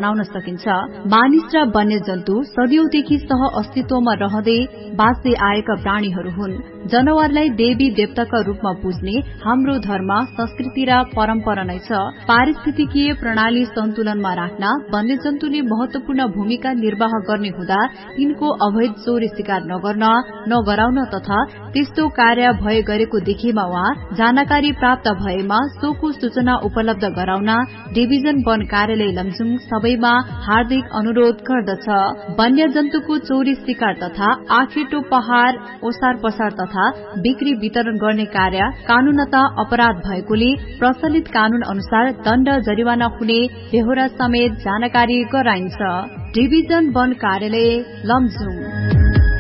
बनाउन सकिन्छ। मानिस र वन्यजन्तु सदियौंदेखि सह अस्तित्वमा रहँदै बाँच्दै आएका प्राणीहरू हुन्। जनावरलाई देवी देवताका रूपमा पूज्ने हाम्रो धर्म, संस्कृति र परम्परा नै छ। पारिस्थितिकीय प्रणाली सन्तुलनमा राख्न वन्यजन्तुले महत्वपूर्ण भूमिका निर्वाह गर्ने हुँदा तिनको अवैध चोरी शिकार नगराउन तथा त्यस्तो कार्य भए गरेको देखेमा वा जानकारी प्राप्त भएमा सोको सूचना उपलब्ध गराउन डिभिजन वन कार्यालय लमजुङ सबैमा हार्दिक अनुरोध गर्दछ। वन्यजन्तुको चोरी शिकार तथा आखेटो पहाड़ ओसार पसार तथा बिक्री वितरण गर्ने कार्य कानूनत अपराध भएकोले प्रचलित कानून अनुसार दण्ड जरिवाना हुने बेहोरा समेत जानकारी गराइन्छ। डिभिजन वन कार्यालय लमजुङ।